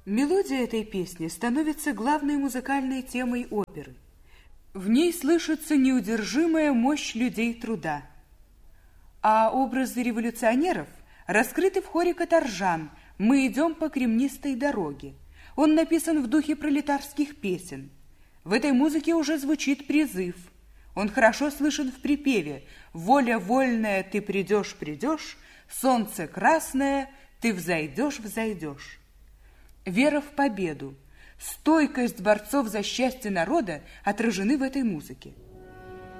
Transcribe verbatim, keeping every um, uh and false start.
Мелодия этой песни становится главной музыкальной темой оперы. В ней слышится неудержимая мощь людей труда. А образы революционеров раскрыты в хоре каторжан «Мы идем по кремнистой дороге». Он написан в духе пролетарских песен. В этой музыке уже звучит призыв. Он хорошо слышен в припеве: «Воля вольная, ты придешь, придешь, солнце красное, ты взойдешь, взойдешь». Вера в победу, стойкость борцов за счастье народа отражены в этой музыке.